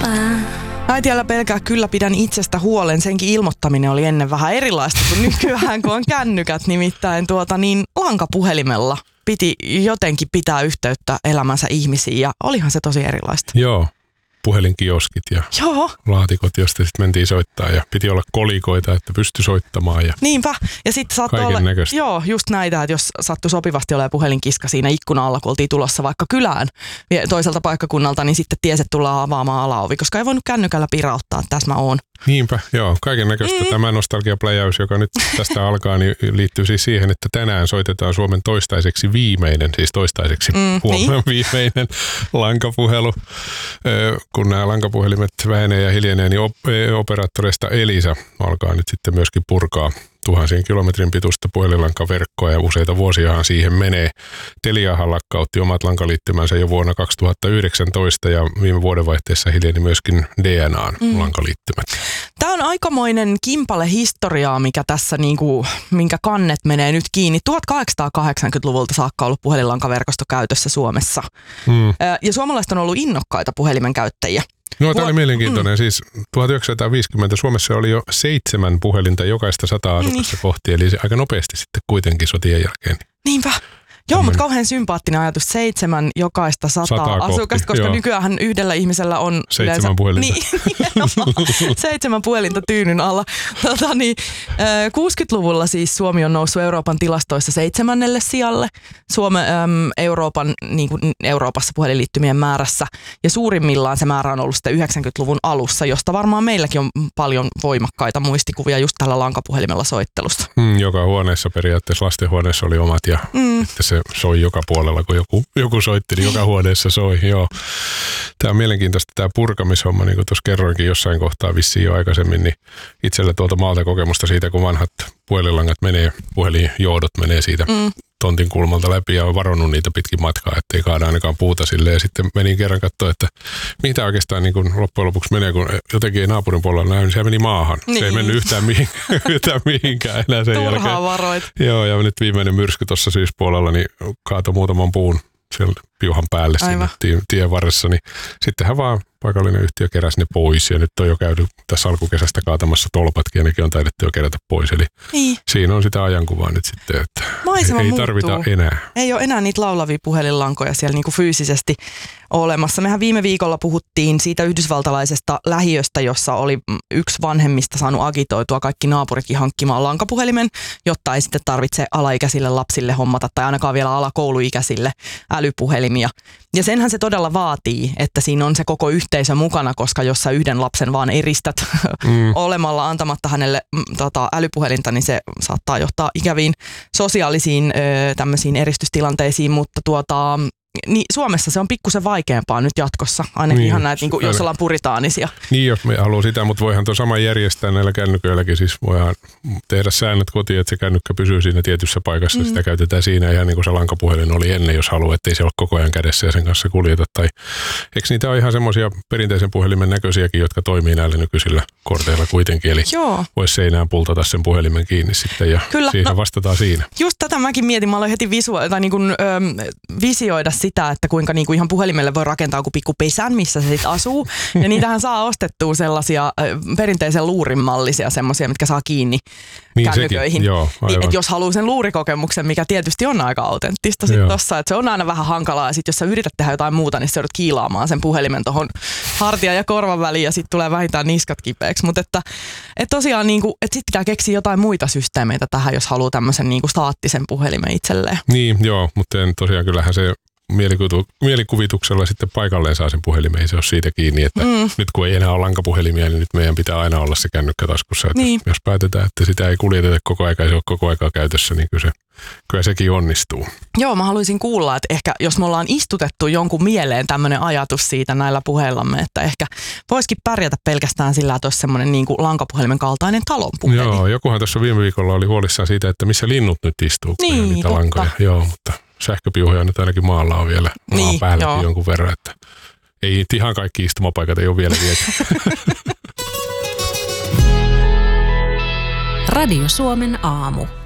Äitiällä pelkää kyllä pidän itsestä huolen. Senkin ilmoittaminen oli ennen vähän erilaista kuin nykyään, kun on kännykät. Nimittäin lankapuhelimella piti jotenkin pitää yhteyttä elämänsä ihmisiin ja olihan se tosi erilaista. Joo. Puhelinkioskit ja laatikot, josta sitten mentiin soittaa ja piti olla kolikoita, että pystyi soittamaan. Ja niinpä. Ja sitten saattoi olla, just näitä, että jos sattui sopivasti olemaan puhelinkiska siinä ikkuna alla, kun oltiin tulossa vaikka kylään toiselta paikkakunnalta, niin sitten tiesi, että tullaan avaamaan alaovi, koska ei voinut kännykällä pirauttaa, että tässä mä oon. Niinpä, joo. Kaiken näköistä. Tämä nostalgiapläjäys, joka nyt tästä alkaa, niin liittyy siis siihen, että tänään soitetaan Suomen toistaiseksi viimeinen viimeinen lankapuhelu. Kun nämä lankapuhelimet vähenee ja hiljenee, niin operaattoreista Elisa alkaa nyt sitten myöskin purkaa tuhansien kilometrin pituista puhelinlankaverkkoa ja useita vuosiahan siihen menee. Teliahan lakkautti omat lankaliittymänsä jo vuonna 2019 ja viime vuodenvaihteessa hiljeni myöskin DNAn lankaliittymät. Tämä on aikamoinen kimpale historiaa, mikä tässä minkä kannet menee nyt kiinni. 1880-luvulta saakka ollut puhelinlankaverkosto käytössä Suomessa. Ja suomalaiset on ollut innokkaita puhelimen käyttäjiä. No, tämä oli mielenkiintoinen. Siis 1950 Suomessa oli jo 7 puhelinta jokaista 100 asukasta kohti, eli se aika nopeasti sitten kuitenkin sotien jälkeen. Niinpä. Joo, mutta kauhean sympaattinen ajatus. 7 jokaista 100 asukasta, koska nykyään yhdellä ihmisellä on 7 puhelinta. Niin, 7 puhelinta tyynyn alla. 60-luvulla siis Suomi on noussut Euroopan tilastoissa 7. sijalle. Euroopassa puhelinliittymien määrässä. Ja suurimmillaan se määrä on ollut sitten 90-luvun alussa, josta varmaan meilläkin on paljon voimakkaita muistikuvia just tällä lankapuhelimella soittelusta. Joka huoneessa periaatteessa, lastenhuoneessa oli omat ja se soi joka puolella, kun joku soitti, niin joka huoneessa soi. Joo. Tämä on mielenkiintoista tämä purkamishomma, niin kuin tuossa kerroinkin jossain kohtaa vissiin jo aikaisemmin, niin itsellä tuolta maalta kokemusta siitä, kun vanhat puhelinlangat menee, puhelinjohdot menee siitä tontin kulmalta läpi ja on varonnut niitä pitkin matkaa, ettei kaada ainakaan puuta silleen. Ja sitten menin kerran katsoa, että mitä oikeastaan niin kun loppujen lopuksi menee, kun jotenkin ei naapurin puolella näy, niin se meni maahan. Niin. Se ei mennyt yhtään mihinkään enää sen jälkeen. Turhaa varoit. Joo, ja nyt viimeinen myrsky tuossa syyspuolella, niin kaatoi muutaman puun siellä piuhan päälle sinne tien varressa, niin sittenhän vaan paikallinen yhtiö keräsi ne pois ja nyt on jo käynyt tässä alkukesästä kaatamassa tolpatkin ja nekin on taidettu jo kerätä pois. Eli siinä on sitä ajankuvaa nyt sitten, että ei tarvita enää. Ei ole enää niitä laulavia puhelinlankoja siellä niinku fyysisesti olemassa. Mehän viime viikolla puhuttiin siitä yhdysvaltalaisesta lähiöstä, jossa oli yksi vanhemmista saanut agitoitua kaikki naapurikin hankkimaan lankapuhelimen, jotta ei sitten tarvitse alaikäisille lapsille hommata tai ainakaan vielä alakouluikäisille älypuhelimia. Ja senhän se todella vaatii, että siinä on se koko yhteisö mukana, koska jos sä yhden lapsen vaan eristät olemalla antamatta hänelle älypuhelinta, niin se saattaa johtaa ikäviin sosiaalisiin tämmöisiin eristystilanteisiin, mutta niin Suomessa se on pikkusen vaikeampaa nyt jatkossa, ainakin ihan näitä, niin jos ollaan puritaanisia. Niin, jos me haluaa sitä, mutta voihan tuon sama järjestää näillä kännyköilläkin, siis voidaan tehdä säännöt kotiin, että se kännykkä pysyy siinä tietyssä paikassa, sitä käytetään siinä ihan niin kuin se lankapuhelin oli ennen, jos haluaa, ettei se ole koko ajan kädessä ja sen kanssa kuljeta. Tai eikö niitä ole ihan semmoisia perinteisen puhelimen näköisiäkin, jotka toimii näillä nykyisillä korteilla kuitenkin, eli voisi seinään pultata sen puhelimen kiinni sitten ja siihen vastataan siinä. Just tätä mäkin mietin, mä aloin heti visioida sitä, että kuinka niinku ihan puhelimelle voi rakentaa joku pikku pesän, missä se sitten asuu. Ja niitähän saa ostettua sellaisia perinteisen luurin mallisia semmoisia, mitkä saa kiinni kännyköihin. Et jos haluaa sen luurikokemuksen, mikä tietysti on aika autenttista sitten tossa, että se on aina vähän hankalaa. Ja sitten jos sä yrität tehdä jotain muuta, niin sä joudut kiilaamaan sen puhelimen tohon hartia ja korvan väliin ja sitten tulee vähintään niskat kipeäksi. Mutta että tosiaan niinku, että sitten pitää keksiä jotain muita systeemeitä tähän, jos haluaa tämmöisen niinku staattisen puhelimen itselleen. Niin, joo, mutta tosiaan kyllähän se mielikuvituksella sitten paikalleen saa sen puhelimen, ei se ole siitä kiinni, että nyt kun ei enää ole lankapuhelimia, niin nyt meidän pitää aina olla se kännykkä taskussa. Jos päätetään, että sitä ei kuljeteta koko aika, se on koko aikaa käytössä, niin kyllä sekin onnistuu. Joo, mä haluaisin kuulla, että ehkä jos me ollaan istutettu jonkun mieleen tämmöinen ajatus siitä näillä puheillamme, että ehkä voisikin pärjätä pelkästään sillä, että olisi semmoinen niin kuin lankapuhelimen kaltainen talonpuhelin. Joo, jokuhan tuossa viime viikolla oli huolissaan siitä, että missä linnut nyt istuu, kun niin, niitä lankoja. Joo, mutta sähköpiuhoja nyt ainakin maalla on vielä maan päälläkin jonkun verran, että ei ihan kaikki istumapaikat ei ole vielä viety. Radio Suomen aamu.